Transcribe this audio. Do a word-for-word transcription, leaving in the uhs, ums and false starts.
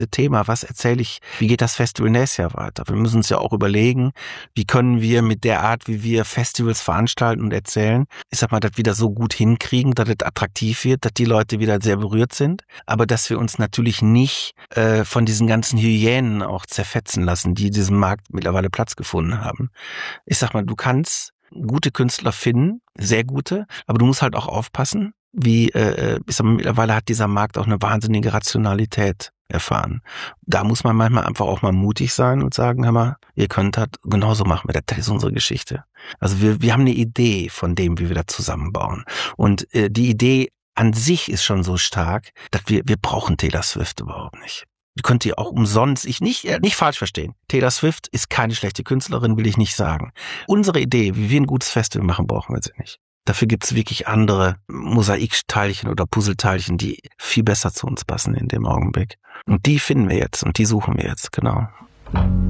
Thema. Was erzähle ich? Wie geht das Festival nächstes Jahr weiter? Wir müssen uns ja auch überlegen, wie können wir mit der Art, wie wir Festivals veranstalten und erzählen, ich sag mal, das wieder so gut hinkriegen, dass es attraktiv wird, dass die Leute wieder sehr berührt sind, aber dass wir uns natürlich nicht äh, von diesen ganzen Hyänen auch zerfetzen lassen, die diesem Markt mittlerweile Platz gefunden haben. Ich sag mal, du kannst gute Künstler finden, sehr gute, aber du musst halt auch aufpassen, wie, äh, ich sag mal, mittlerweile hat dieser Markt auch eine wahnsinnige Rationalität erfahren. Da muss man manchmal einfach auch mal mutig sein und sagen, hör mal, ihr könnt das, genauso machen wir das, das ist unsere Geschichte. Also wir, wir haben eine Idee von dem, wie wir das zusammenbauen. Und äh, die Idee an sich ist schon so stark, dass wir, wir brauchen Taylor Swift überhaupt nicht. Du könnt ihr auch umsonst, ich nicht, äh, nicht falsch verstehen. Taylor Swift ist keine schlechte Künstlerin, will ich nicht sagen. Unsere Idee, wie wir ein gutes Festival machen, brauchen wir sie nicht. Dafür gibt's wirklich andere Mosaikteilchen oder Puzzleteilchen, die viel besser zu uns passen in dem Augenblick. Und die finden wir jetzt und die suchen wir jetzt, genau.